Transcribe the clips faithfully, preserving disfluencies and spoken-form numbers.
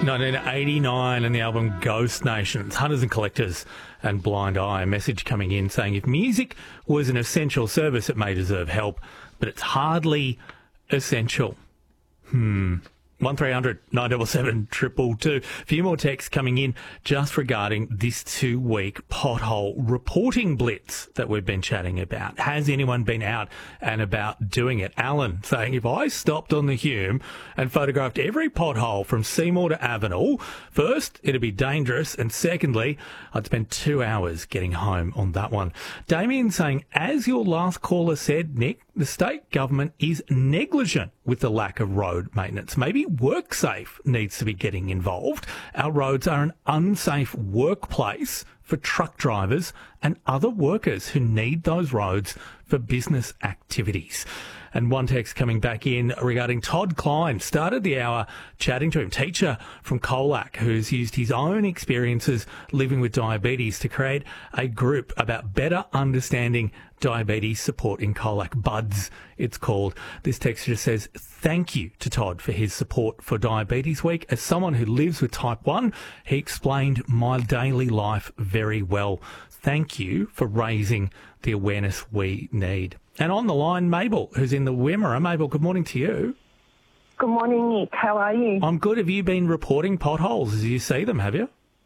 nineteen eighty-nine and the album Ghost Nation. It's Hunters and Collectors and Blind Eye. A message coming in saying if music was an essential service, it may deserve help, but it's hardly essential. Hmm. one three hundred nine seven seven two two two. A few more texts coming in just regarding this two-week pothole reporting blitz that we've been chatting about. Has anyone been out and about doing it? Alan saying, if I stopped on the Hume and photographed every pothole from Seymour to Avenel, first, it'd be dangerous, and secondly, I'd spend two hours getting home on that one. Damien saying, as your last caller said, Nick, the state government is negligent with the lack of road maintenance. Maybe WorkSafe needs to be getting involved. Our roads are an unsafe workplace for truck drivers and other workers who need those roads for business activities. And one text coming back in regarding Todd Klein. Started the hour chatting to him, teacher from Colac, who's used his own experiences living with diabetes to create a group about better understanding diabetes support in Colac. Buds, it's called. This text just says, thank you to Todd for his support for Diabetes Week. As someone who lives with type one, he explained my daily life very well. Thank you for raising the awareness we need. And on the line, Mabel, who's in the Wimmera. Mabel, good morning to you. Good morning, Nick. How are you? I'm good. Have you been reporting potholes as you see them, have you?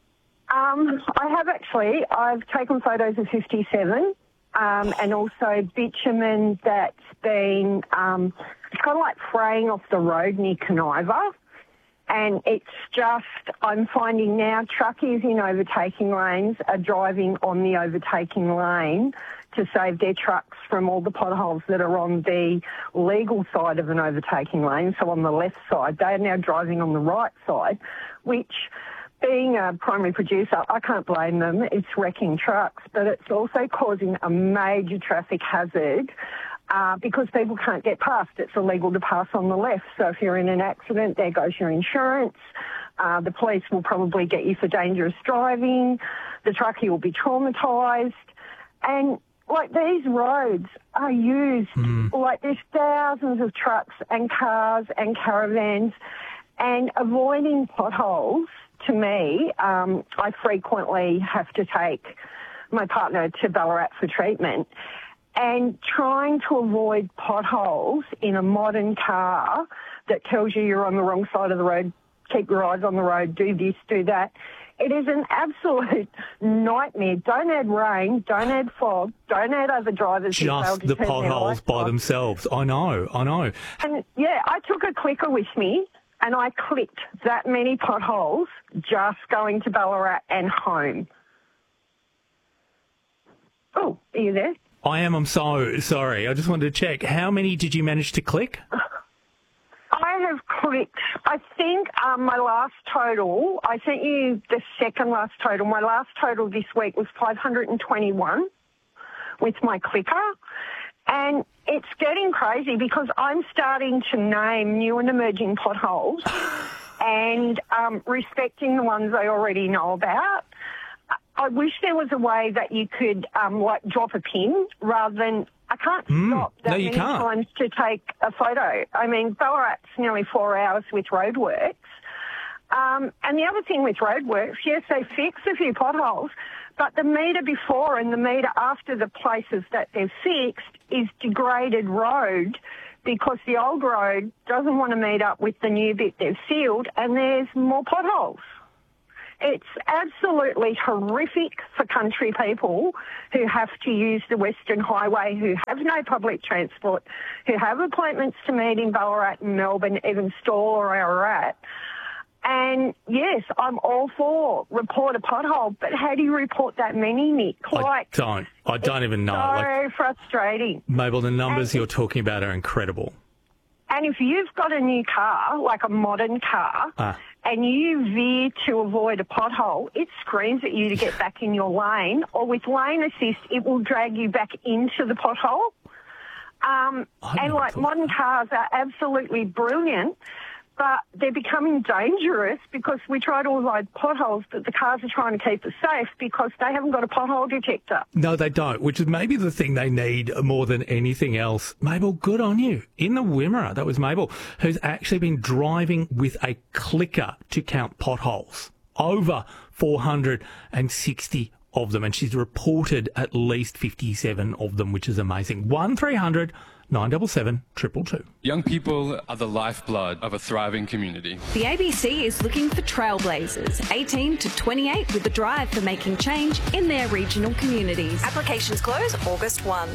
Um, I have actually. I've taken photos of fifty-seven um, and also bitumen that's been, um, it's kind of like fraying off the road near Coniva. And it's just, I'm finding now truckies in overtaking lanes are driving on the overtaking lane to save their trucks from all the potholes that are on the legal side of an overtaking lane, so on the left side. They are now driving on the right side, which, being a primary producer, I can't blame them. It's wrecking trucks, but it's also causing a major traffic hazard uh, because people can't get past. It's illegal to pass on the left. So if you're in an accident, there goes your insurance. Uh, the police will probably get you for dangerous driving. The truckie will be traumatised. And like, these roads are used, mm. like there's thousands of trucks and cars and caravans, and avoiding potholes, to me, um, I frequently have to take my partner to Ballarat for treatment, and trying to avoid potholes in a modern car that tells you you're on the wrong side of the road, keep your eyes on the road, do this, do that. It is an absolute nightmare. Don't add rain, don't add fog, don't add other drivers. Just the potholes by themselves. I know, I know. And, yeah, I took a clicker with me and I clicked that many potholes just going to Ballarat and home. Oh, are you there? I am. I'm so sorry. I just wanted to check. How many did you manage to click? I have clicked, I think um, my last total, I sent you the second last total. My last total this week was five hundred twenty-one with my clicker. And it's getting crazy because I'm starting to name new and emerging potholes and um, respecting the ones I already know about. I wish there was a way that you could, um, like, drop a pin rather than, I can't mm, stop that no, you many can't. times to take a photo. I mean, Ballarat's nearly four hours with roadworks. Um, and the other thing with roadworks, yes, they fix a few potholes, but the metre before and the metre after the places that they've fixed is degraded road because the old road doesn't want to meet up with the new bit they've sealed, and there's more potholes. It's absolutely horrific for country people who have to use the Western Highway, who have no public transport, who have appointments to meet in Ballarat and Melbourne, even Stawell or Ararat. And, yes, I'm all for report a pothole, but how do you report that many, Nick? Like, I don't. I don't even know. So like, frustrating. Mabel, the numbers and, you're talking about are incredible. And if you've got a new car, like a modern car, ah. and you veer to avoid a pothole, it screams at you to get back in your lane, or with lane assist, it will drag you back into the pothole. Um, and, like, modern cars are absolutely brilliant, but they're becoming dangerous because we try to avoid potholes, but the cars are trying to keep us safe because they haven't got a pothole detector. No, they don't, which is maybe the thing they need more than anything else. Mabel, good on you. In the Wimmera, that was Mabel, who's actually been driving with a clicker to count potholes. Over four hundred sixty of them, and she's reported at least fifty-seven of them, which is amazing. one three hundred nine seven seven, two two two. Young people are the lifeblood of a thriving community. The A B C is looking for trailblazers, eighteen to twenty-eight, with a drive for making change in their regional communities. Applications close August first.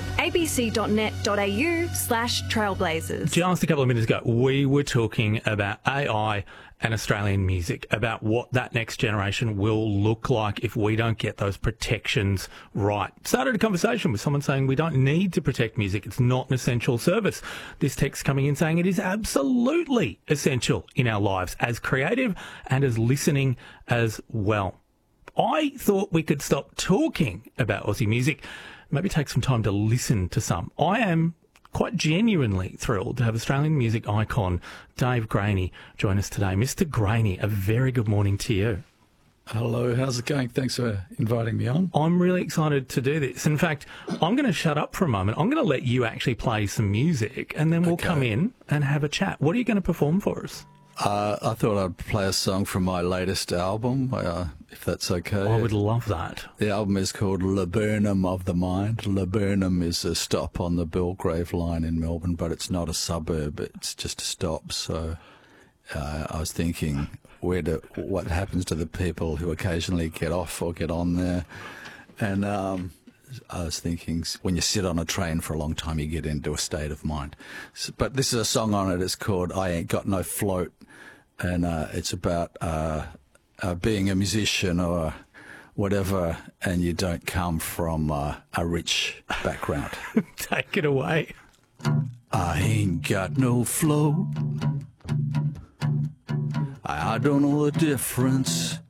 abc.net.au slash trailblazers. Just a couple of minutes ago, we were talking about A I and Australian music, about what that next generation will look like if we don't get those protections right. Started a conversation with someone saying we don't need to protect music. It's not an essential service. This text coming in saying it is absolutely essential in our lives as creative and as listening as well. I thought we could stop talking about Aussie music, maybe take some time to listen to some. I am quite genuinely thrilled to have Australian music icon Dave Graney join us today. Mister Graney, a very good morning to you. Hello, how's it going? Thanks for inviting me on. I'm really excited to do this. In fact, I'm going to shut up for a moment. I'm going to let you actually play some music and then we'll Okay. come in and have a chat. What are you going to perform for us? Uh, I thought I'd play a song from my latest album, uh, if that's okay. I would love that. The album is called Laburnum of the Mind. Laburnum is a stop on the Belgrave line in Melbourne, but it's not a suburb. It's just a stop. So uh, I was thinking, where do, what happens to the people who occasionally get off or get on there? And um, I was thinking, when you sit on a train for a long time, you get into a state of mind. So, but this is a song on it. It's called I Ain't Got No Float. And uh, it's about uh, uh, being a musician or whatever, and you don't come from uh, a rich background. Take it away. I ain't got no float. I, I don't know the difference